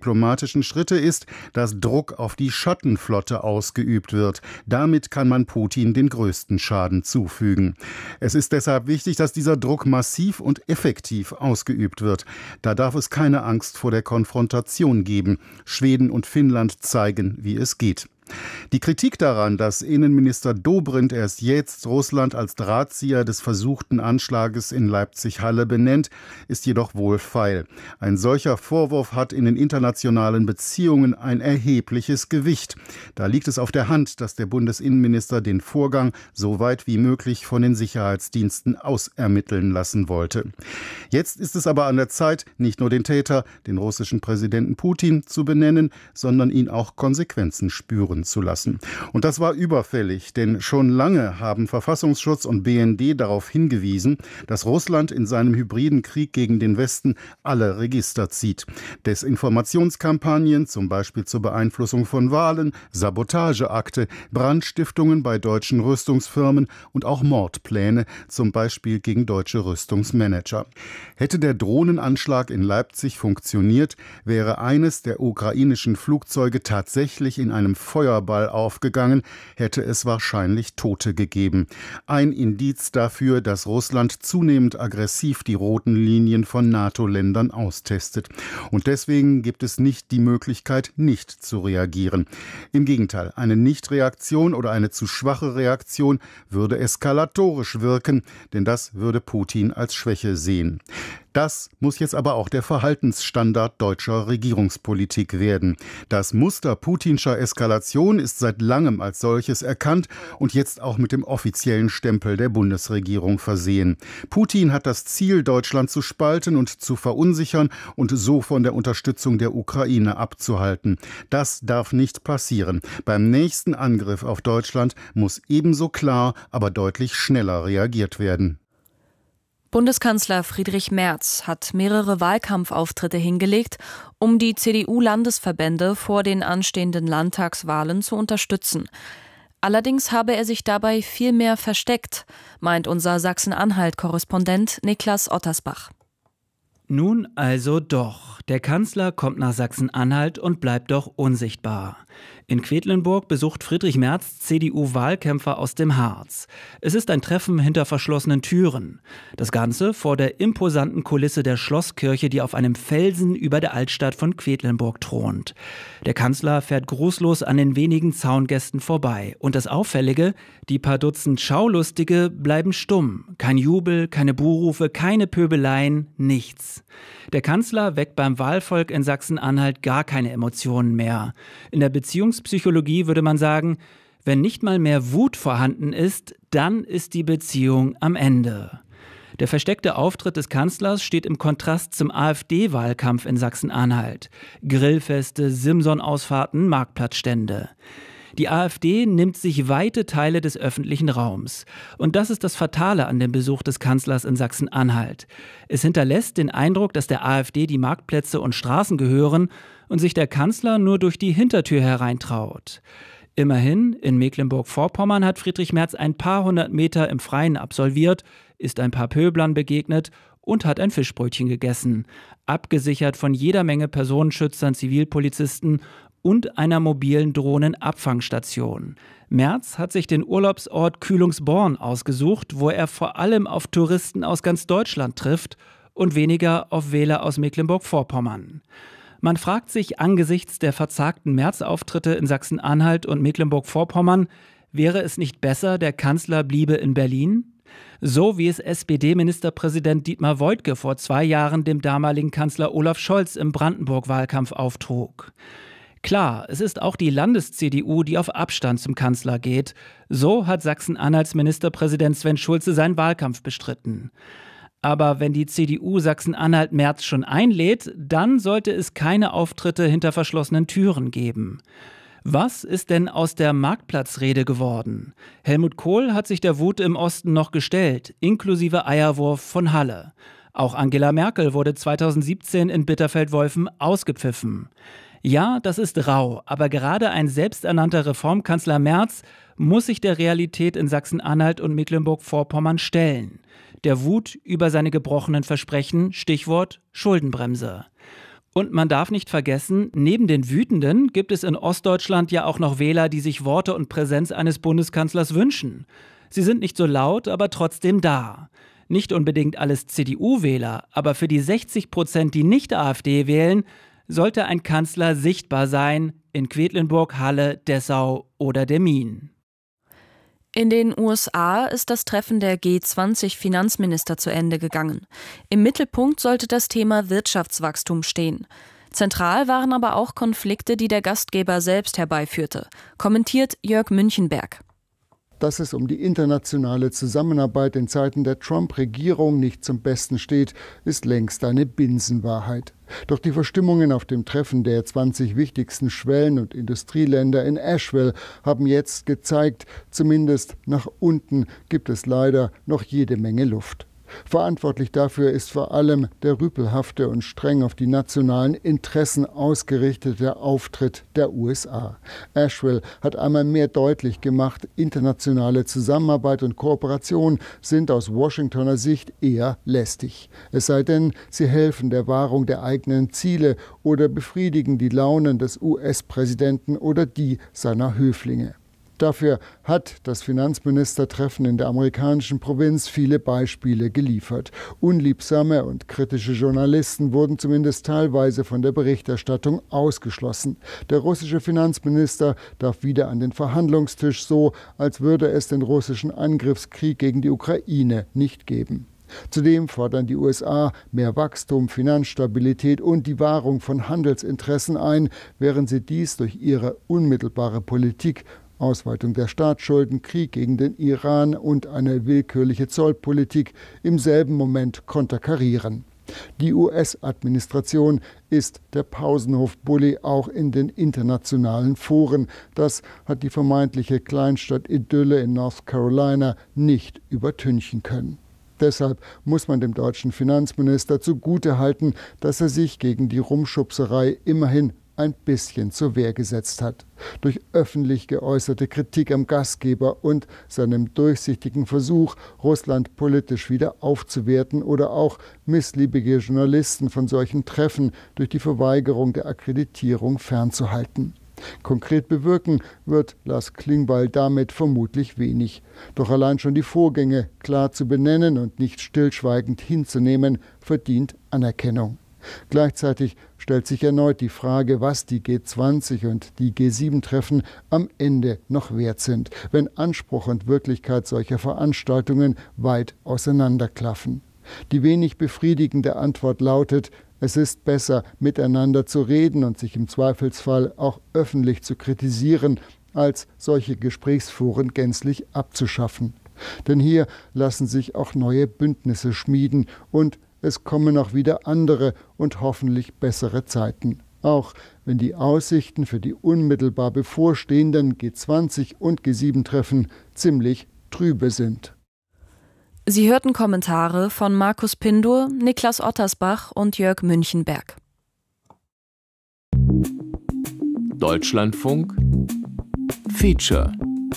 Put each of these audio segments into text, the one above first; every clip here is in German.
diplomatischen Schritte ist, dass Druck auf die Schottenflotte ausgeübt wird. Damit kann man Putin den größten Schaden zufügen. Es ist deshalb wichtig, dass dieser Druck massiv und effektiv ausgeübt wird. Da darf es keine Angst vor der Konfrontation geben. Schweden und Finnland zeigen, wie es geht. Die Kritik daran, dass Innenminister Dobrindt erst jetzt Russland als Drahtzieher des versuchten Anschlages in Leipzig-Halle benennt, ist jedoch wohlfeil. Ein solcher Vorwurf hat in den internationalen Beziehungen ein erhebliches Gewicht. Da liegt es auf der Hand, dass der Bundesinnenminister den Vorgang so weit wie möglich von den Sicherheitsdiensten ausermitteln lassen wollte. Jetzt ist es aber an der Zeit, nicht nur den Täter, den russischen Präsidenten Putin, zu benennen, sondern ihn auch Konsequenzen spüren zu lassen. Und das war überfällig, denn schon lange haben Verfassungsschutz und BND darauf hingewiesen, dass Russland in seinem hybriden Krieg gegen den Westen alle Register zieht. Desinformationskampagnen, zum Beispiel zur Beeinflussung von Wahlen, Sabotageakte, Brandstiftungen bei deutschen Rüstungsfirmen und auch Mordpläne, zum Beispiel gegen deutsche Rüstungsmanager. Hätte der Drohnenanschlag in Leipzig funktioniert, wäre eines der ukrainischen Flugzeuge tatsächlich in einem Feuerball aufgegangen, hätte es wahrscheinlich Tote gegeben. Ein Indiz dafür, dass Russland zunehmend aggressiv die roten Linien von NATO-Ländern austestet. Und deswegen gibt es nicht die Möglichkeit, nicht zu reagieren. Im Gegenteil, eine Nichtreaktion oder eine zu schwache Reaktion würde eskalatorisch wirken, denn das würde Putin als Schwäche sehen. Das muss jetzt aber auch der Verhaltensstandard deutscher Regierungspolitik werden. Das Muster putinscher Eskalation ist seit langem als solches erkannt und jetzt auch mit dem offiziellen Stempel der Bundesregierung versehen. Putin hat das Ziel, Deutschland zu spalten und zu verunsichern und so von der Unterstützung der Ukraine abzuhalten. Das darf nicht passieren. Beim nächsten Angriff auf Deutschland muss ebenso klar, aber deutlich schneller reagiert werden. Bundeskanzler Friedrich Merz hat mehrere Wahlkampfauftritte hingelegt, um die CDU-Landesverbände vor den anstehenden Landtagswahlen zu unterstützen. Allerdings habe er sich dabei viel mehr versteckt, meint unser Sachsen-Anhalt-Korrespondent Niklas Ottersbach. Nun also doch. Der Kanzler kommt nach Sachsen-Anhalt und bleibt doch unsichtbar. In Quedlinburg besucht Friedrich Merz CDU-Wahlkämpfer aus dem Harz. Es ist ein Treffen hinter verschlossenen Türen. Das Ganze vor der imposanten Kulisse der Schlosskirche, die auf einem Felsen über der Altstadt von Quedlinburg thront. Der Kanzler fährt grußlos an den wenigen Zaungästen vorbei. Und das Auffällige, die paar Dutzend Schaulustige bleiben stumm. Kein Jubel, keine Buhrufe, keine Pöbeleien, nichts. Der Kanzler weckt beim Wahlvolk in Sachsen-Anhalt gar keine Emotionen mehr. In der Beziehungspsychologie würde man sagen, wenn nicht mal mehr Wut vorhanden ist, dann ist die Beziehung am Ende. Der versteckte Auftritt des Kanzlers steht im Kontrast zum AfD-Wahlkampf in Sachsen-Anhalt. Grillfeste, Simson-Ausfahrten, Marktplatzstände. Die AfD nimmt sich weite Teile des öffentlichen Raums. Und das ist das Fatale an dem Besuch des Kanzlers in Sachsen-Anhalt. Es hinterlässt den Eindruck, dass der AfD die Marktplätze und Straßen gehören und sich der Kanzler nur durch die Hintertür hereintraut. Immerhin, in Mecklenburg-Vorpommern hat Friedrich Merz ein paar hundert Meter im Freien absolviert, ist ein paar Pöblern begegnet und hat ein Fischbrötchen gegessen. Abgesichert von jeder Menge Personenschützern, Zivilpolizisten und einer mobilen Drohnenabfangstation. Merz hat sich den Urlaubsort Kühlungsborn ausgesucht, wo er vor allem auf Touristen aus ganz Deutschland trifft und weniger auf Wähler aus Mecklenburg-Vorpommern. Man fragt sich angesichts der verzagten Merz-Auftritte in Sachsen-Anhalt und Mecklenburg-Vorpommern, wäre es nicht besser, der Kanzler bliebe in Berlin? So wie es SPD-Ministerpräsident Dietmar Woidke vor 2 Jahren dem damaligen Kanzler Olaf Scholz im Brandenburg-Wahlkampf auftrug. Klar, es ist auch die Landes-CDU, die auf Abstand zum Kanzler geht. So hat Sachsen-Anhalts Ministerpräsident Sven Schulze seinen Wahlkampf bestritten. Aber wenn die CDU Sachsen-Anhalt Merz schon einlädt, dann sollte es keine Auftritte hinter verschlossenen Türen geben. Was ist denn aus der Marktplatzrede geworden? Helmut Kohl hat sich der Wut im Osten noch gestellt, inklusive Eierwurf von Halle. Auch Angela Merkel wurde 2017 in Bitterfeld-Wolfen ausgepfiffen. Ja, das ist rau, aber gerade ein selbsternannter Reformkanzler Merz muss sich der Realität in Sachsen-Anhalt und Mecklenburg-Vorpommern stellen. Der Wut über seine gebrochenen Versprechen, Stichwort Schuldenbremse. Und man darf nicht vergessen, neben den Wütenden gibt es in Ostdeutschland ja auch noch Wähler, die sich Worte und Präsenz eines Bundeskanzlers wünschen. Sie sind nicht so laut, aber trotzdem da. Nicht unbedingt alles CDU-Wähler, aber für die 60%, die nicht AfD wählen, sollte ein Kanzler sichtbar sein, in Quedlinburg, Halle, Dessau oder Demmin. In den USA ist das Treffen der G20-Finanzminister zu Ende gegangen. Im Mittelpunkt sollte das Thema Wirtschaftswachstum stehen. Zentral waren aber auch Konflikte, die der Gastgeber selbst herbeiführte, kommentiert Jörg Münchenberg. Dass es um die internationale Zusammenarbeit in Zeiten der Trump-Regierung nicht zum Besten steht, ist längst eine Binsenwahrheit. Doch die Verstimmungen auf dem Treffen der 20 wichtigsten Schwellen- und Industrieländer in Asheville haben jetzt gezeigt, zumindest nach unten gibt es leider noch jede Menge Luft. Verantwortlich dafür ist vor allem der rüpelhafte und streng auf die nationalen Interessen ausgerichtete Auftritt der USA. Asheville hat einmal mehr deutlich gemacht, internationale Zusammenarbeit und Kooperation sind aus Washingtoner Sicht eher lästig. Es sei denn, sie helfen der Wahrung der eigenen Ziele oder befriedigen die Launen des US-Präsidenten oder die seiner Höflinge. Dafür hat das Finanzministertreffen in der amerikanischen Provinz viele Beispiele geliefert. Unliebsame und kritische Journalisten wurden zumindest teilweise von der Berichterstattung ausgeschlossen. Der russische Finanzminister darf wieder an den Verhandlungstisch, so als würde es den russischen Angriffskrieg gegen die Ukraine nicht geben. Zudem fordern die USA mehr Wachstum, Finanzstabilität und die Wahrung von Handelsinteressen ein, während sie dies durch ihre unmittelbare Politik Ausweitung der Staatsschulden, Krieg gegen den Iran und eine willkürliche Zollpolitik im selben Moment konterkarieren. Die US-Administration ist der Pausenhof-Bully auch in den internationalen Foren. Das hat die vermeintliche Kleinstadt-Idylle in North Carolina nicht übertünchen können. Deshalb muss man dem deutschen Finanzminister zugutehalten, dass er sich gegen die Rumschubserei immerhin ein bisschen zur Wehr gesetzt hat. Durch öffentlich geäußerte Kritik am Gastgeber und seinem durchsichtigen Versuch, Russland politisch wieder aufzuwerten oder auch missliebige Journalisten von solchen Treffen durch die Verweigerung der Akkreditierung fernzuhalten. Konkret bewirken wird Lars Klingbeil damit vermutlich wenig. Doch allein schon die Vorgänge klar zu benennen und nicht stillschweigend hinzunehmen, verdient Anerkennung. Gleichzeitig stellt sich erneut die Frage, was die G20 und die G7-Treffen am Ende noch wert sind, wenn Anspruch und Wirklichkeit solcher Veranstaltungen weit auseinanderklaffen. Die wenig befriedigende Antwort lautet, es ist besser, miteinander zu reden und sich im Zweifelsfall auch öffentlich zu kritisieren, als solche Gesprächsforen gänzlich abzuschaffen. Denn hier lassen sich auch neue Bündnisse schmieden und es kommen auch wieder andere und hoffentlich bessere Zeiten. Auch wenn die Aussichten für die unmittelbar bevorstehenden G20 und G7-Treffen ziemlich trübe sind. Sie hörten Kommentare von Markus Pindur, Niklas Ottersbach und Jörg Münchenberg. Deutschlandfunk Feature.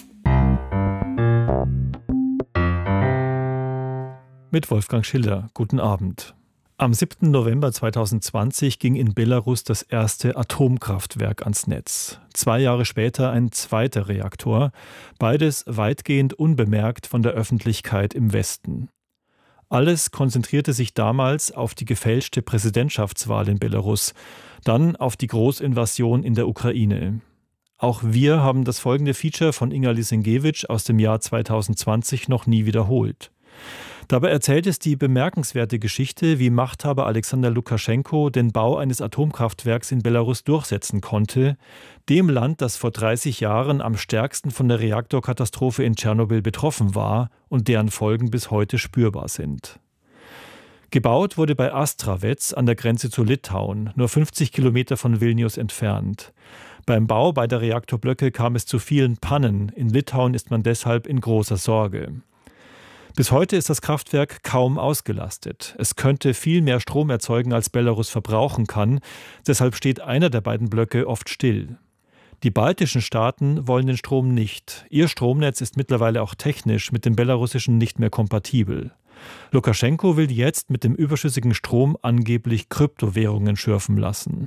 Mit Wolfgang Schiller. Guten Abend. Am 7. November 2020 ging in Belarus das erste Atomkraftwerk ans Netz. 2 Jahre später ein zweiter Reaktor, beides weitgehend unbemerkt von der Öffentlichkeit im Westen. Alles konzentrierte sich damals auf die gefälschte Präsidentschaftswahl in Belarus, dann auf die Großinvasion in der Ukraine. Auch wir haben das folgende Feature von Inga Lisinkiewicz aus dem Jahr 2020 noch nie wiederholt. Dabei erzählt es die bemerkenswerte Geschichte, wie Machthaber Alexander Lukaschenko den Bau eines Atomkraftwerks in Belarus durchsetzen konnte, dem Land, das vor 30 Jahren am stärksten von der Reaktorkatastrophe in Tschernobyl betroffen war und deren Folgen bis heute spürbar sind. Gebaut wurde bei Astravets an der Grenze zu Litauen, nur 50 Kilometer von Vilnius entfernt. Beim Bau beider Reaktorblöcke kam es zu vielen Pannen. In Litauen ist man deshalb in großer Sorge. Bis heute ist das Kraftwerk kaum ausgelastet. Es könnte viel mehr Strom erzeugen, als Belarus verbrauchen kann. Deshalb steht einer der beiden Blöcke oft still. Die baltischen Staaten wollen den Strom nicht. Ihr Stromnetz ist mittlerweile auch technisch mit dem belarussischen nicht mehr kompatibel. Lukaschenko will jetzt mit dem überschüssigen Strom angeblich Kryptowährungen schürfen lassen.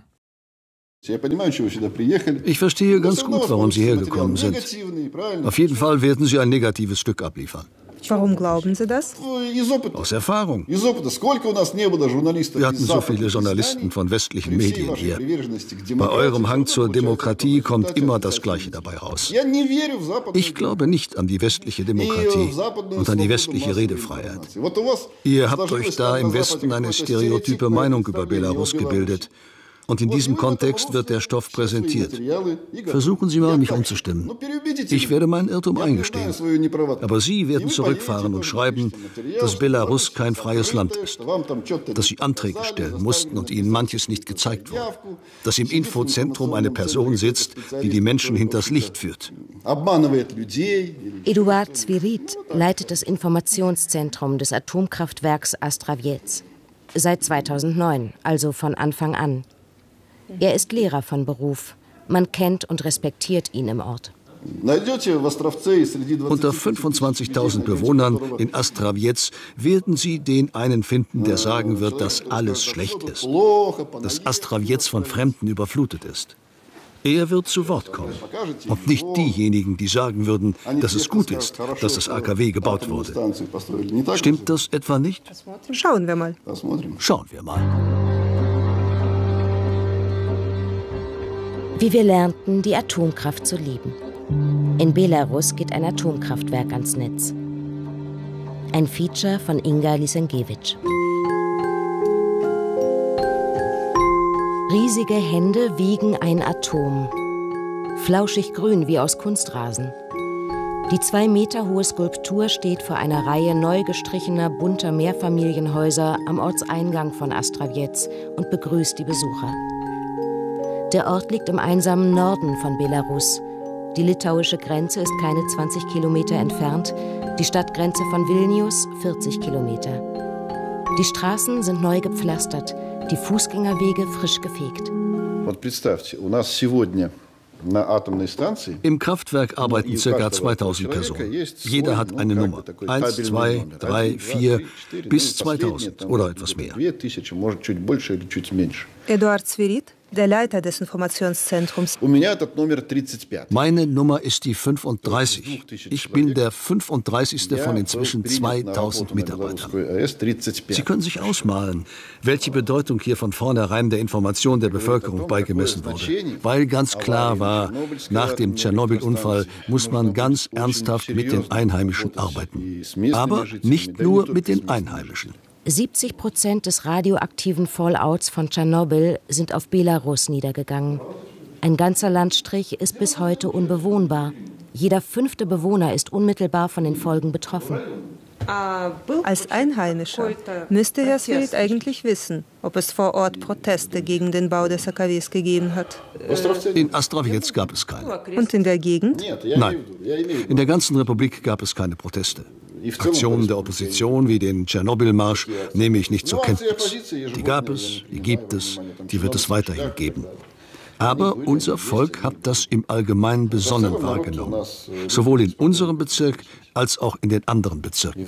Ich verstehe ganz gut, warum Sie hergekommen sind. Auf jeden Fall werden Sie ein negatives Stück abliefern. Warum glauben Sie das? Aus Erfahrung. Wir hatten so viele Journalisten von westlichen Medien hier. Bei eurem Hang zur Demokratie kommt immer das Gleiche dabei raus. Ich glaube nicht an die westliche Demokratie und an die westliche Redefreiheit. Ihr habt euch da im Westen eine stereotype Meinung über Belarus gebildet. Und in diesem Kontext wird der Stoff präsentiert. Versuchen Sie mal, mich umzustimmen. Ich werde meinen Irrtum eingestehen. Aber Sie werden zurückfahren und schreiben, dass Belarus kein freies Land ist. Dass Sie Anträge stellen mussten und Ihnen manches nicht gezeigt wurde. Dass im Infozentrum eine Person sitzt, die die Menschen hinters Licht führt. Eduard Zvirit leitet das Informationszentrum des Atomkraftwerks Astravets. Seit 2009, also von Anfang an. Er ist Lehrer von Beruf. Man kennt und respektiert ihn im Ort. Unter 25.000 Bewohnern in Astravets werden Sie den einen finden, der sagen wird, dass alles schlecht ist. Dass Astravets von Fremden überflutet ist. Er wird zu Wort kommen. Und nicht diejenigen, die sagen würden, dass es gut ist, dass das AKW gebaut wurde. Stimmt das etwa nicht? Schauen wir mal. Schauen wir mal. Wie wir lernten, die Atomkraft zu lieben. In Belarus geht ein Atomkraftwerk ans Netz. Ein Feature von Inga Lisenkiewicz. Riesige Hände wiegen ein Atom. Flauschig grün wie aus Kunstrasen. Die 2 Meter hohe Skulptur steht vor einer Reihe neu gestrichener, bunter Mehrfamilienhäuser am Ortseingang von Astravets und begrüßt die Besucher. Der Ort liegt im einsamen Norden von Belarus. Die litauische Grenze ist keine 20 Kilometer entfernt, die Stadtgrenze von Vilnius 40 Kilometer. Die Straßen sind neu gepflastert, die Fußgängerwege frisch gefegt. Im Kraftwerk arbeiten ca. 2000 Personen. Jeder hat eine Nummer. 1, 2, 3, 4 bis 2000 oder etwas mehr. Eduard Zvirit, der Leiter des Informationszentrums. Meine Nummer ist die 35. Ich bin der 35. von inzwischen 2000 Mitarbeitern. Sie können sich ausmalen, welche Bedeutung hier von vornherein der Information der Bevölkerung beigemessen wurde. Weil ganz klar war, nach dem Tschernobyl-Unfall muss man ganz ernsthaft mit den Einheimischen arbeiten. Aber nicht nur mit den Einheimischen. 70% des radioaktiven Fallouts von Tschernobyl sind auf Belarus niedergegangen. Ein ganzer Landstrich ist bis heute unbewohnbar. Jeder 5. Bewohner ist unmittelbar von den Folgen betroffen. Als Einheimischer müsste Herr Zvirit eigentlich wissen, ob es vor Ort Proteste gegen den Bau des AKWs gegeben hat. In Astravets gab es keine. Und in der Gegend? Nein. In der ganzen Republik gab es keine Proteste. Aktionen der Opposition wie den Tschernobyl-Marsch nehme ich nicht zur Kenntnis. Die gab es, die gibt es, die wird es weiterhin geben. Aber unser Volk hat das im Allgemeinen besonnen wahrgenommen. Sowohl in unserem Bezirk als auch in den anderen Bezirken.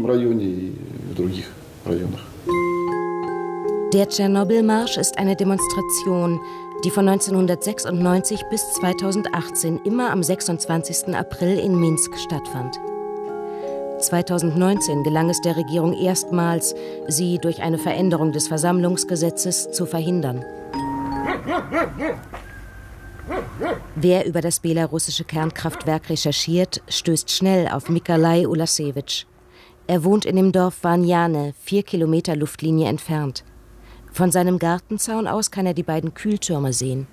Der Tschernobyl-Marsch ist eine Demonstration, die von 1996 bis 2018 immer am 26. April in Minsk stattfand. 2019 gelang es der Regierung erstmals, sie durch eine Veränderung des Versammlungsgesetzes zu verhindern. Wer über das belarussische Kernkraftwerk recherchiert, stößt schnell auf Mikolaj Ulasewitsch. Er wohnt in dem Dorf Vanjane, 4 Kilometer Luftlinie entfernt. Von seinem Gartenzaun aus kann er die beiden Kühltürme sehen.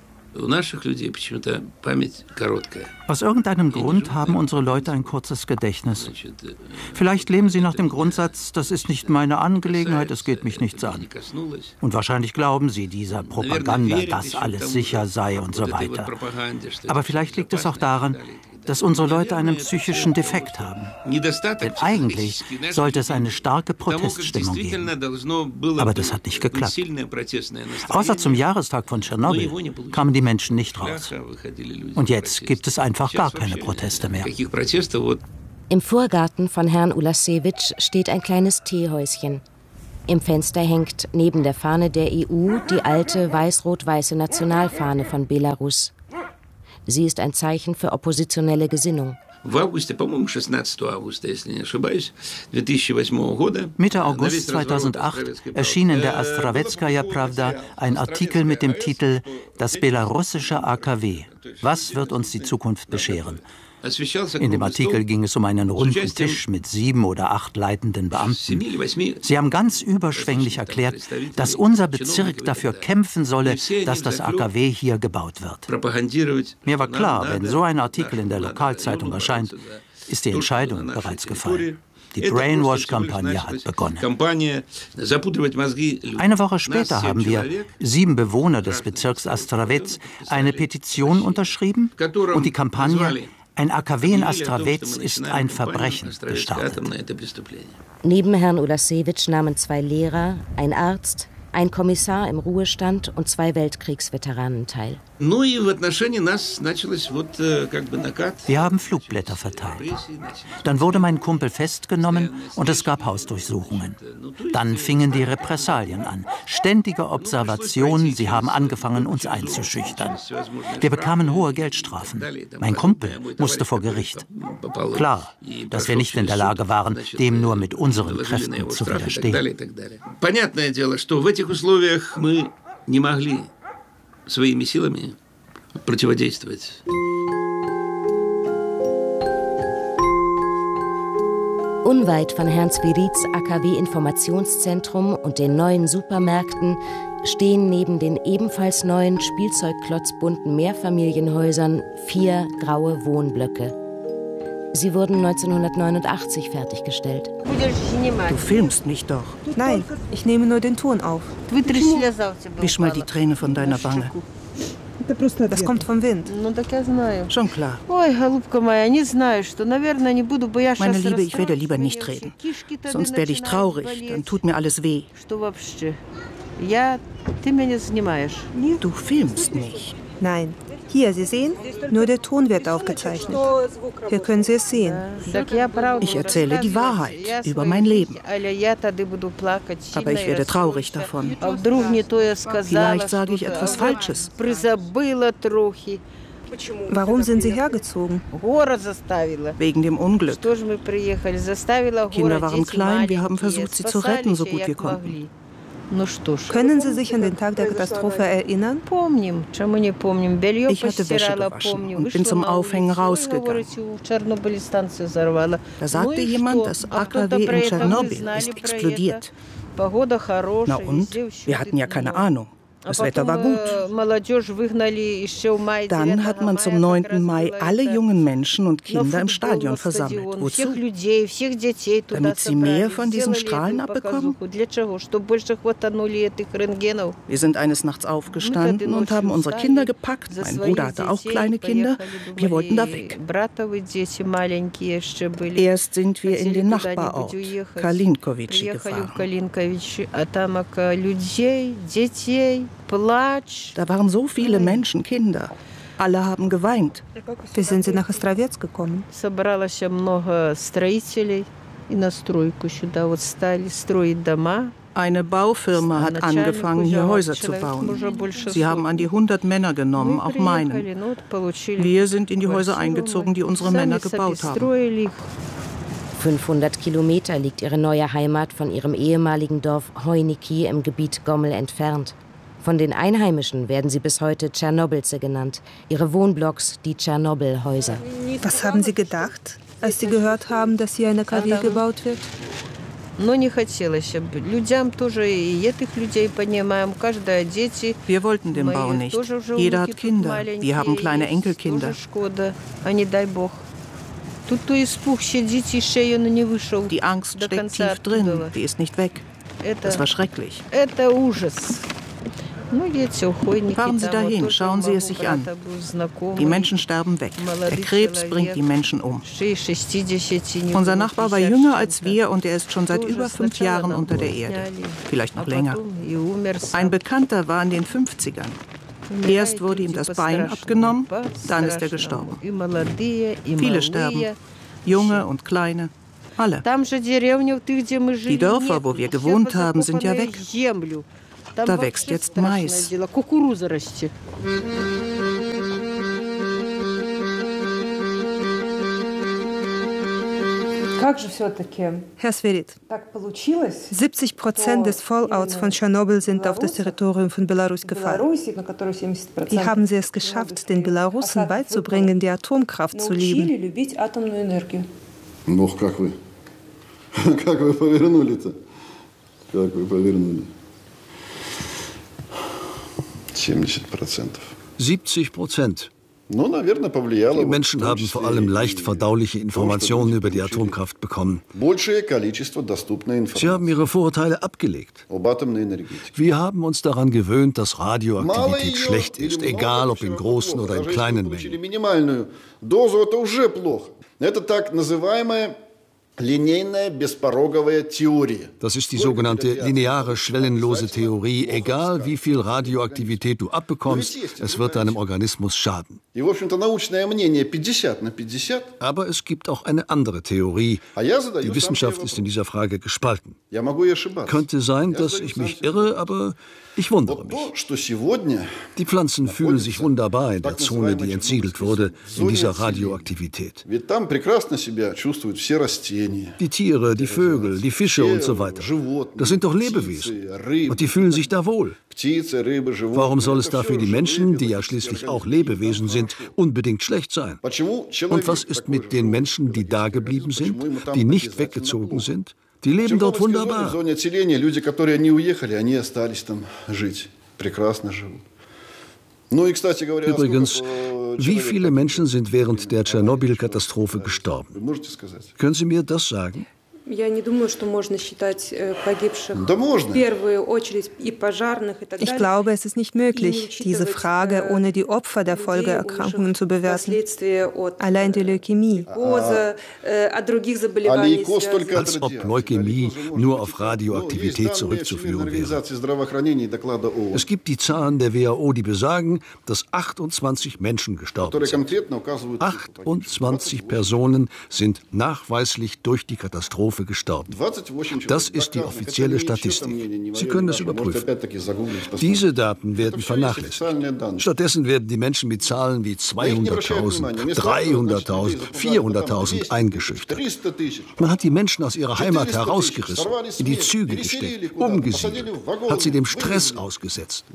Aus irgendeinem Grund haben unsere Leute ein kurzes Gedächtnis. Vielleicht leben sie nach dem Grundsatz, das ist nicht meine Angelegenheit, es geht mich nichts an. Und wahrscheinlich glauben sie dieser Propaganda, dass alles sicher sei und so weiter. Aber vielleicht liegt es auch daran, dass unsere Leute einen psychischen Defekt haben. Denn eigentlich sollte es eine starke Proteststimmung geben. Aber das hat nicht geklappt. Außer zum Jahrestag von Tschernobyl kamen die Menschen nicht raus. Und jetzt gibt es einfach gar keine Proteste mehr. Im Vorgarten von Herrn Ulasewitsch steht ein kleines Teehäuschen. Im Fenster hängt neben der Fahne der EU die alte weiß-rot-weiße Nationalfahne von Belarus. Sie ist ein Zeichen für oppositionelle Gesinnung. Mitte August 2008 erschien in der Astravetschaja Pravda ein Artikel mit dem Titel »Das belarussische AKW. Was wird uns die Zukunft bescheren?« In dem Artikel ging es um einen runden Tisch mit 7 oder 8 leitenden Beamten. Sie haben ganz überschwänglich erklärt, dass unser Bezirk dafür kämpfen solle, dass das AKW hier gebaut wird. Mir war klar, wenn so ein Artikel in der Lokalzeitung erscheint, ist die Entscheidung bereits gefallen. Die Brainwash-Kampagne hat begonnen. Eine Woche später haben wir, 7 Bewohner des Bezirks Astravets, eine Petition unterschrieben und die Kampagne »Ein AKW in Astravets ist ein Verbrechen« gestartet. Neben Herrn Ulasewitsch nahmen 2 Lehrer, ein Arzt, ein Kommissar im Ruhestand und 2 Weltkriegsveteranen teil. Wir haben Flugblätter verteilt. Dann wurde mein Kumpel festgenommen und es gab Hausdurchsuchungen. Dann fingen die Repressalien an. Ständige Observation, sie haben angefangen, uns einzuschüchtern. Wir bekamen hohe Geldstrafen. Mein Kumpel musste vor Gericht. Klar, dass wir nicht in der Lage waren, dem nur mit unseren Kräften zu widerstehen. Своими силами противодействовать. Unweit von Herrn Svirids AKW-Informationszentrum und den neuen Supermärkten stehen neben den ebenfalls neuen spielzeugklotzbunten Mehrfamilienhäusern 4 graue Wohnblöcke. Sie wurden 1989 fertiggestellt. Du filmst mich doch. Nein, ich nehme nur den Ton auf. Wisch mal die Träne von deiner Wange. Das kommt vom Wind. Schon klar. Meine Liebe, ich werde lieber nicht reden. Sonst werde ich traurig, dann tut mir alles weh. Du filmst mich. Nein. Hier, Sie sehen, nur der Ton wird aufgezeichnet. Hier können Sie es sehen. Ich erzähle die Wahrheit über mein Leben. Aber ich werde traurig davon. Vielleicht sage ich etwas Falsches. Warum sind Sie hergezogen? Wegen dem Unglück. Kinder waren klein, wir haben versucht, sie zu retten, so gut wir konnten. Können Sie sich an den Tag der Katastrophe erinnern? Ich hatte Wäsche gewaschen und bin zum Aufhängen rausgegangen. Da sagte jemand, das AKW in Tschernobyl ist explodiert. Na und? Wir hatten ja keine Ahnung. Das Wetter war gut. Dann hat man zum 9. Mai alle jungen Menschen und Kinder im Stadion versammelt. Wozu? Damit sie mehr von diesen Strahlen abbekommen? Wir sind eines Nachts aufgestanden und haben unsere Kinder gepackt. Mein Bruder hatte auch kleine Kinder. Wir wollten da weg. Erst sind wir in den Nachbarort, Kalinkovici, gefahren. Da waren so viele Menschen, Kinder. Alle haben geweint. Wie sind Sie nach Astravets gekommen? Eine Baufirma hat angefangen, hier Häuser zu bauen. Sie haben an die 100 Männer genommen, auch meinen. Wir sind in die Häuser eingezogen, die unsere Männer gebaut haben. 500 Kilometer liegt ihre neue Heimat von ihrem ehemaligen Dorf Heuniki im Gebiet Gomel entfernt. Von den Einheimischen werden sie bis heute Tschernobylze genannt. Ihre Wohnblocks die Tschernobyl-Häuser. Was haben Sie gedacht, als Sie gehört haben, dass hier eine AKW gebaut wird? Wir wollten den Bau nicht. Jeder hat Kinder. Wir haben kleine Enkelkinder. Die Angst steckt tief drin. Die ist nicht weg. Das war schrecklich. Fahren Sie dahin, schauen Sie es sich an. Die Menschen sterben weg. Der Krebs bringt die Menschen um. Unser Nachbar war jünger als wir und er ist schon seit über 5 Jahren unter der Erde. Vielleicht noch länger. Ein Bekannter war in den 50ern. Erst wurde ihm das Bein abgenommen, dann ist er gestorben. Viele sterben. Junge und Kleine. Alle. Die Dörfer, wo wir gewohnt haben, sind ja weg. Da wächst jetzt Mais. Herr Swerit, 70% des Fallouts von Tschernobyl sind auf das Territorium von Belarus gefallen. Wie haben Sie es geschafft, den Belarussen beizubringen, die Atomkraft zu lieben? Ох, как вы повернули-то? Как вы повернули? 70%. 70%. Die Menschen haben vor allem leicht verdauliche Informationen über die Atomkraft bekommen. Sie haben ihre Vorurteile abgelegt. Wir haben uns daran gewöhnt, dass Radioaktivität schlecht ist, egal ob in großen oder in kleinen Mengen. Das ist die sogenannte lineare, schwellenlose Theorie. Egal wie viel Radioaktivität du abbekommst, es wird deinem Organismus schaden. Aber es gibt auch eine andere Theorie. Die Wissenschaft ist in dieser Frage gespalten. Könnte sein, dass ich mich irre, aber ich wundere mich. Die Pflanzen fühlen sich wunderbar in der Zone, die entsiedelt wurde, in dieser Radioaktivität. Die Tiere, die Vögel, die Fische und so weiter. Das sind doch Lebewesen. Und die fühlen sich da wohl. Warum soll es dafür die Menschen, die ja schließlich auch Lebewesen sind, unbedingt schlecht sein? Und was ist mit den Menschen, die da geblieben sind, die nicht weggezogen sind? Die leben dort wunderbar. Übrigens, wie viele Menschen sind während der Tschernobyl-Katastrophe gestorben? Können Sie mir das sagen? Ich glaube, es ist nicht möglich, diese Frage ohne die Opfer der Folgeerkrankungen zu bewerten. Allein die Leukämie. Als ob Leukämie nur auf Radioaktivität zurückzuführen wäre. Es gibt die Zahlen der WHO, die besagen, dass 28 Menschen gestorben sind. 28 Personen sind nachweislich durch die Katastrophe gestorben. Das ist die offizielle Statistik. Sie können das überprüfen. Diese Daten werden vernachlässigt. Stattdessen werden die Menschen mit Zahlen wie 200.000, 300.000, 400.000 eingeschüchtert. Man hat die Menschen aus ihrer Heimat herausgerissen, in die Züge gesteckt, umgesiedelt, hat sie dem Stress ausgesetzt.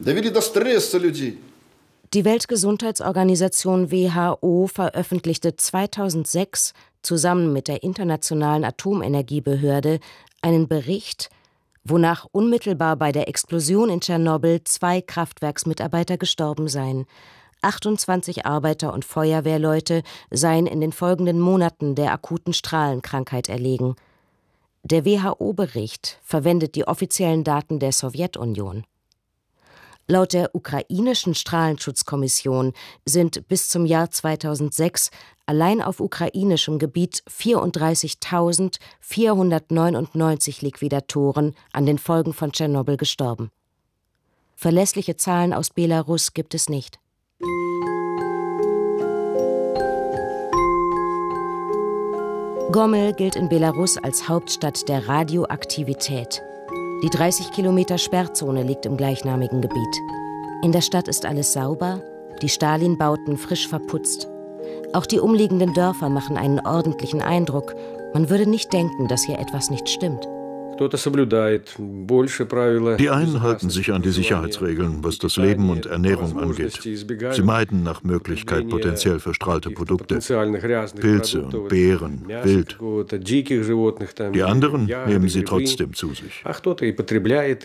Die Weltgesundheitsorganisation WHO veröffentlichte 2006 zusammen mit der Internationalen Atomenergiebehörde einen Bericht, wonach unmittelbar bei der Explosion in Tschernobyl 2 Kraftwerksmitarbeiter gestorben seien. 28 Arbeiter und Feuerwehrleute seien in den folgenden Monaten der akuten Strahlenkrankheit erlegen. Der WHO-Bericht verwendet die offiziellen Daten der Sowjetunion. Laut der ukrainischen Strahlenschutzkommission sind bis zum Jahr 2006 allein auf ukrainischem Gebiet 34.499 Liquidatoren an den Folgen von Tschernobyl gestorben. Verlässliche Zahlen aus Belarus gibt es nicht. Gomel gilt in Belarus als Hauptstadt der Radioaktivität. Die 30 Kilometer Sperrzone liegt im gleichnamigen Gebiet. In der Stadt ist alles sauber, die Stalin-Bauten frisch verputzt. Auch die umliegenden Dörfer machen einen ordentlichen Eindruck. Man würde nicht denken, dass hier etwas nicht stimmt. Die einen halten sich an die Sicherheitsregeln, was das Leben und Ernährung angeht. Sie meiden nach Möglichkeit potenziell verstrahlte Produkte, Pilze und Beeren, Wild. Die anderen nehmen sie trotzdem zu sich.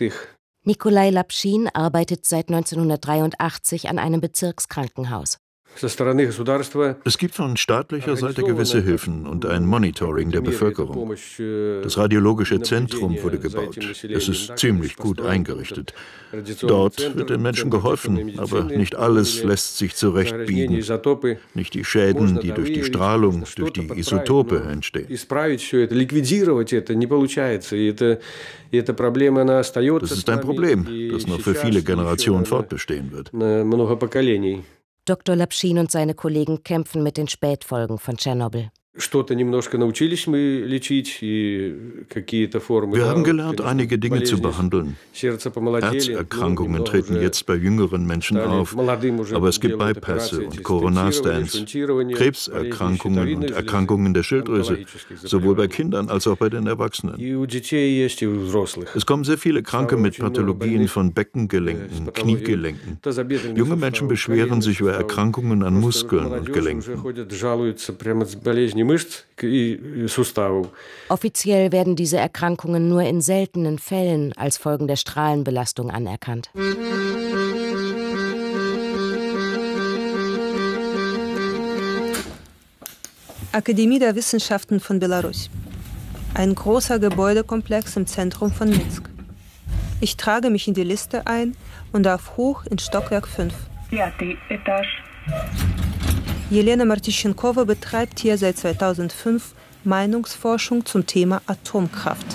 Nikolai Lapschin arbeitet seit 1983 an einem Bezirkskrankenhaus. Es gibt von staatlicher Seite gewisse Hilfen und ein Monitoring der Bevölkerung. Das radiologische Zentrum wurde gebaut. Es ist ziemlich gut eingerichtet. Dort wird den Menschen geholfen, aber nicht alles lässt sich zurechtbiegen. Nicht die Schäden, die durch die Strahlung, durch die Isotope entstehen. Das ist ein Problem, das noch für viele Generationen fortbestehen wird. Dr. Lapshin und seine Kollegen kämpfen mit den Spätfolgen von Tschernobyl. Wir haben gelernt, einige Dinge zu behandeln. Herzerkrankungen treten jetzt bei jüngeren Menschen auf, aber es gibt Bypässe und Coronarstents, Krebserkrankungen und Erkrankungen der Schilddrüse, sowohl bei Kindern als auch bei den Erwachsenen. Es kommen sehr viele Kranke mit Pathologien von Beckengelenken, Kniegelenken. Junge Menschen beschweren sich über Erkrankungen an Muskeln und Gelenken. Offiziell werden diese Erkrankungen nur in seltenen Fällen als Folgen der Strahlenbelastung anerkannt. Akademie der Wissenschaften von Belarus. Ein großer Gebäudekomplex im Zentrum von Minsk. Ich trage mich in die Liste ein und darf hoch in Stockwerk 5. 5. Etage. Jelena Martischenkova betreibt hier seit 2005 Meinungsforschung zum Thema Atomkraft.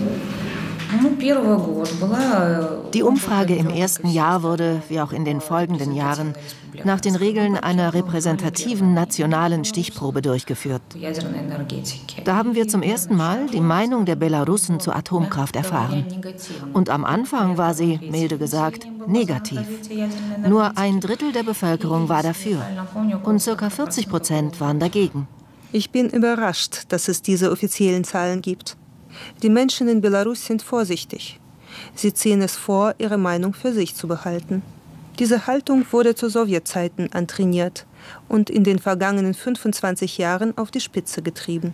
Die Umfrage im ersten Jahr wurde, wie auch in den folgenden Jahren, nach den Regeln einer repräsentativen nationalen Stichprobe durchgeführt. Da haben wir zum ersten Mal die Meinung der Belarussen zur Atomkraft erfahren. Und am Anfang war sie, milde gesagt, negativ. Nur 1/3 der Bevölkerung war dafür und ca. 40% waren dagegen. Ich bin überrascht, dass es diese offiziellen Zahlen gibt. Die Menschen in Belarus sind vorsichtig. Sie ziehen es vor, ihre Meinung für sich zu behalten. Diese Haltung wurde zu Sowjetzeiten antrainiert und in den vergangenen 25 Jahren auf die Spitze getrieben.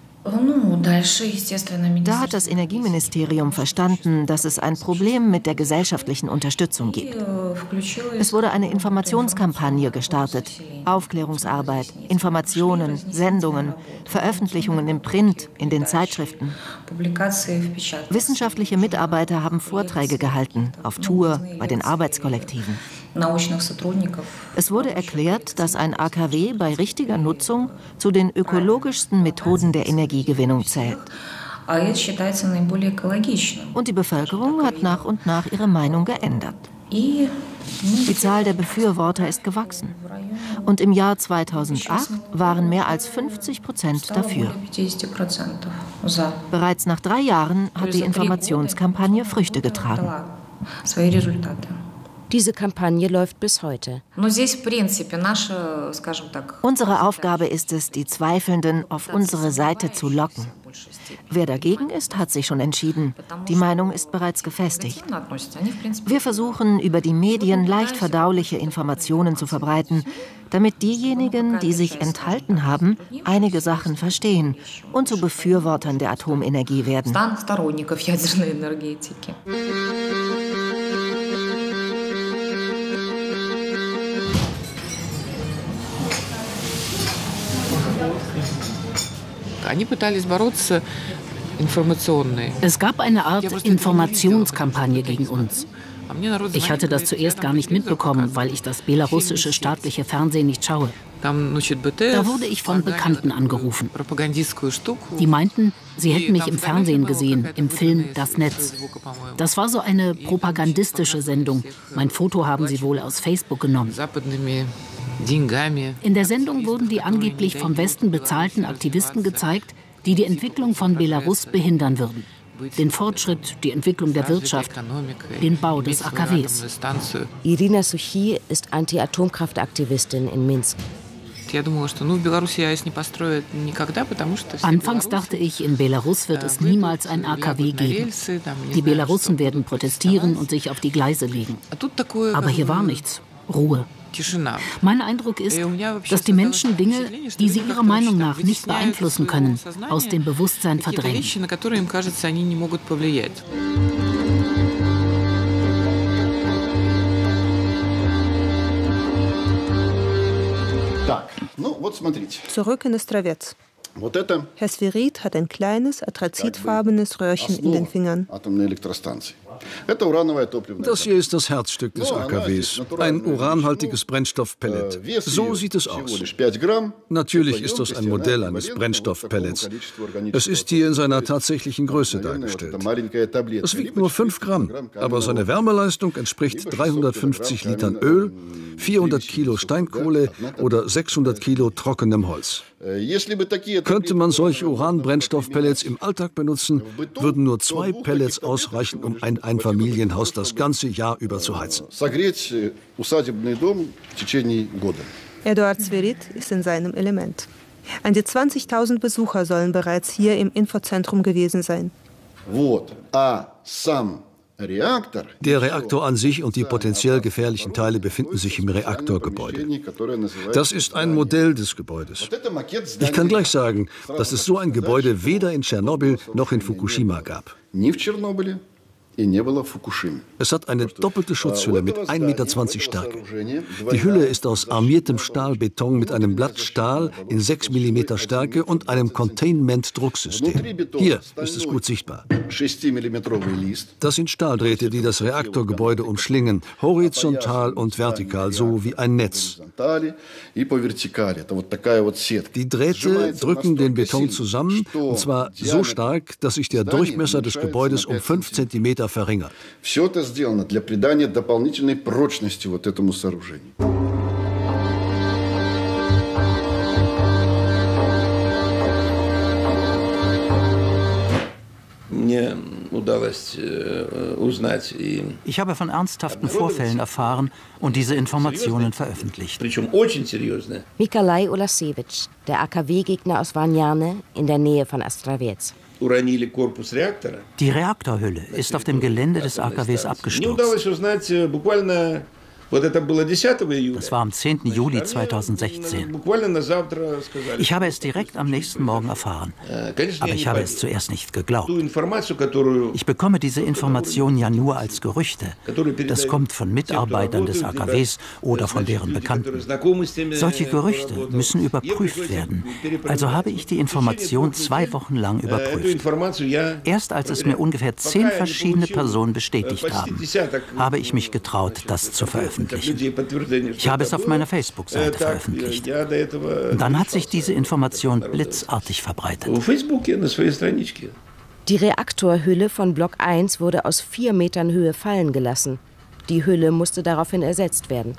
Da hat das Energieministerium verstanden, dass es ein Problem mit der gesellschaftlichen Unterstützung gibt. Es wurde eine Informationskampagne gestartet, Aufklärungsarbeit, Informationen, Sendungen, Veröffentlichungen im Print, in den Zeitschriften. Wissenschaftliche Mitarbeiter haben Vorträge gehalten, auf Tour, bei den Arbeitskollektiven. Es wurde erklärt, dass ein AKW bei richtiger Nutzung zu den ökologischsten Methoden der Energiegewinnung zählt. Und die Bevölkerung hat nach und nach ihre Meinung geändert. Die Zahl der Befürworter ist gewachsen. Und im Jahr 2008 waren mehr als 50% dafür. Bereits nach 3 Jahren hat die Informationskampagne Früchte getragen. Diese Kampagne läuft bis heute. Unsere Aufgabe ist es, die Zweifelnden auf unsere Seite zu locken. Wer dagegen ist, hat sich schon entschieden. Die Meinung ist bereits gefestigt. Wir versuchen, über die Medien leicht verdauliche Informationen zu verbreiten, damit diejenigen, die sich enthalten haben, einige Sachen verstehen und zu Befürwortern der Atomenergie werden. Es gab eine Art Informationskampagne gegen uns. Ich hatte das zuerst gar nicht mitbekommen, weil ich das belarussische staatliche Fernsehen nicht schaue. Da wurde ich von Bekannten angerufen. Die meinten, sie hätten mich im Fernsehen gesehen, im Film Das Netz. Das war so eine propagandistische Sendung. Mein Foto haben sie wohl aus Facebook genommen. In der Sendung wurden die angeblich vom Westen bezahlten Aktivisten gezeigt, die die Entwicklung von Belarus behindern würden. Den Fortschritt, die Entwicklung der Wirtschaft, den Bau des AKWs. Irina Suchi ist Anti-Atomkraftaktivistin in Minsk. Anfangs dachte ich, in Belarus wird es niemals ein AKW geben. Die Belarussen werden protestieren und sich auf die Gleise legen. Aber hier war nichts. Ruhe. Mein Eindruck ist, dass die Menschen Dinge, die sie ihrer Meinung nach nicht beeinflussen können, aus dem Bewusstsein verdrängen. Zurück in Ostravets. Herr Svirid hat ein kleines, atrazitfarbenes Röhrchen in den Fingern. Das hier ist das Herzstück des AKWs, ein uranhaltiges Brennstoffpellet. So sieht es aus. Natürlich ist das ein Modell eines Brennstoffpellets. Es ist hier in seiner tatsächlichen Größe dargestellt. Es wiegt nur 5 Gramm, aber seine Wärmeleistung entspricht 350 Litern Öl, 400 Kilo Steinkohle oder 600 Kilo trockenem Holz. Könnte man solche Uranbrennstoffpellets im Alltag benutzen, würden nur 2 Pellets ausreichen, um ein Einfamilienhaus das ganze Jahr über zu heizen. Eduard Svirid ist in seinem Element. An die 20.000 Besucher sollen bereits hier im Infozentrum gewesen sein. Der Reaktor an sich und die potenziell gefährlichen Teile befinden sich im Reaktorgebäude. Das ist ein Modell des Gebäudes. Ich kann gleich sagen, dass es so ein Gebäude weder in Tschernobyl noch in Fukushima gab. Es hat eine doppelte Schutzhülle mit 1,20 Meter Stärke. Die Hülle ist aus armiertem Stahlbeton mit einem Blatt Stahl in 6 mm Stärke und einem Containment-Drucksystem. Hier ist es gut sichtbar. Das sind Stahldrähte, die das Reaktorgebäude umschlingen, horizontal und vertikal, so wie ein Netz. Die Drähte drücken den Beton zusammen, und zwar so stark, dass sich der Durchmesser des Gebäudes um 5 cm verringert. Ich habe von ernsthaften Vorfällen erfahren und diese Informationen veröffentlicht. Mikolaj Ulasewitsch, der AKW-Gegner aus Varnjane in der Nähe von Ostravets. Die Reaktorhülle ist auf dem Gelände des AKWs abgestürzt. Das war am 10. Juli 2016. Ich habe es direkt am nächsten Morgen erfahren. Aber ich habe es zuerst nicht geglaubt. Ich bekomme diese Information ja nur als Gerüchte. Das kommt von Mitarbeitern des AKWs oder von deren Bekannten. Solche Gerüchte müssen überprüft werden. Also habe ich die Information 2 Wochen lang überprüft. Erst als es mir ungefähr 10 verschiedene Personen bestätigt haben, habe ich mich getraut, das zu veröffentlichen. Ich habe es auf meiner Facebook-Seite veröffentlicht. Und dann hat sich diese Information blitzartig verbreitet. Die Reaktorhülle von Block 1 wurde aus 4 Metern Höhe fallen gelassen. Die Hülle musste daraufhin ersetzt werden.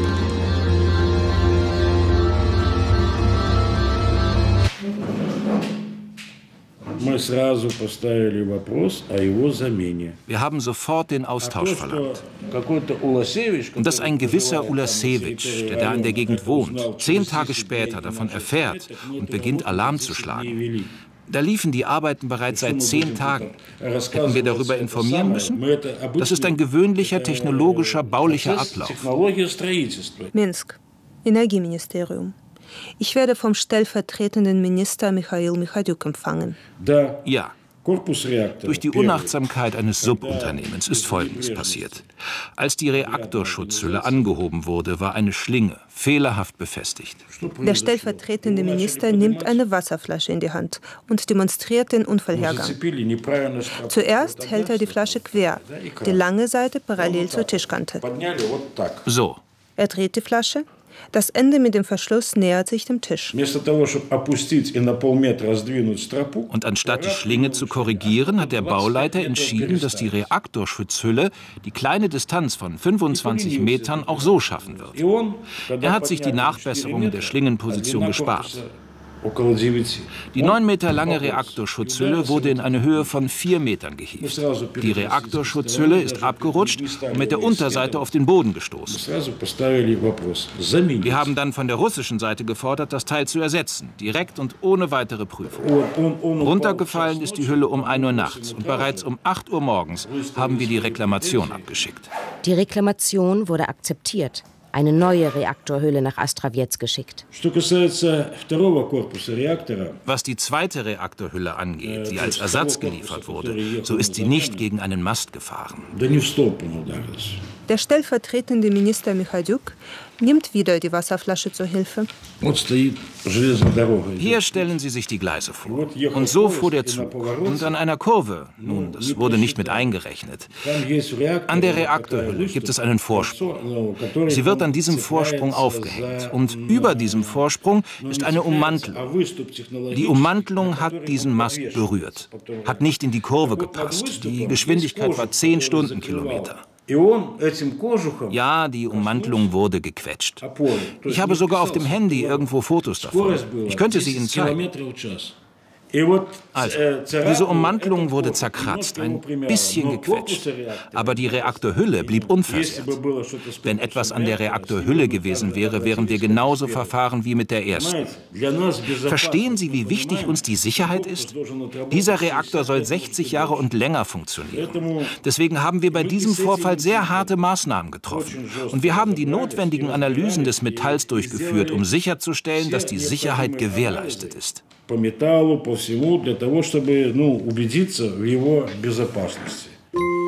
Wir haben sofort den Austausch verlangt. Und dass ein gewisser Ulasewitsch, der da in der Gegend wohnt, 10 Tage später davon erfährt und beginnt Alarm zu schlagen. Da liefen die Arbeiten bereits seit 10 Tagen. Hätten wir darüber informieren müssen? Das ist ein gewöhnlicher technologischer, baulicher Ablauf. Minsk, Energieministerium. Ich werde vom stellvertretenden Minister Michail Michadyuk empfangen. Ja. Durch die Unachtsamkeit eines Subunternehmens ist Folgendes passiert. Als die Reaktorschutzhülle angehoben wurde, war eine Schlinge fehlerhaft befestigt. Der stellvertretende Minister nimmt eine Wasserflasche in die Hand und demonstriert den Unfallhergang. Zuerst hält er die Flasche quer, die lange Seite parallel zur Tischkante. So. Er dreht die Flasche. Das Ende mit dem Verschluss nähert sich dem Tisch. Und anstatt die Schlinge zu korrigieren, hat der Bauleiter entschieden, dass die Reaktorschutzhülle die kleine Distanz von 25 Metern auch so schaffen wird. Er hat sich die Nachbesserung der Schlingenposition gespart. Die 9 Meter lange Reaktorschutzhülle wurde in eine Höhe von 4 Metern gehievt. Die Reaktorschutzhülle ist abgerutscht und mit der Unterseite auf den Boden gestoßen. Wir haben dann von der russischen Seite gefordert, das Teil zu ersetzen, direkt und ohne weitere Prüfung. Runtergefallen ist die Hülle um 1 Uhr nachts und bereits um 8 Uhr morgens haben wir die Reklamation abgeschickt. Die Reklamation wurde akzeptiert. Eine neue Reaktorhülle nach Ostravets geschickt. Was die zweite Reaktorhülle angeht, die als Ersatz geliefert wurde, so ist sie nicht gegen einen Mast gefahren. Der stellvertretende Minister Michadyuk nimmt wieder die Wasserflasche zur Hilfe. Hier stellen Sie sich die Gleise vor. Und so fuhr der Zug. Und an einer Kurve, nun, das wurde nicht mit eingerechnet. An der Reaktorhülle gibt es einen Vorsprung. Sie wird an diesem Vorsprung aufgehängt. Und über diesem Vorsprung ist eine Ummantelung. Die Ummantelung hat diesen Mast berührt, hat nicht in die Kurve gepasst. Die Geschwindigkeit war 10 Stundenkilometer. Ja, die Ummantelung wurde gequetscht. Ich habe sogar auf dem Handy irgendwo Fotos davon. Ich könnte sie Ihnen zeigen. Also, diese Ummantelung wurde zerkratzt, ein bisschen gequetscht. Aber die Reaktorhülle blieb unversehrt. Wenn etwas an der Reaktorhülle gewesen wäre, wären wir genauso verfahren wie mit der ersten. Verstehen Sie, wie wichtig uns die Sicherheit ist? Dieser Reaktor soll 60 Jahre und länger funktionieren. Deswegen haben wir bei diesem Vorfall sehr harte Maßnahmen getroffen. Und wir haben die notwendigen Analysen des Metalls durchgeführt, um sicherzustellen, dass die Sicherheit gewährleistet ist. По металлу, по всему, для того, чтобы убедиться в его безопасности.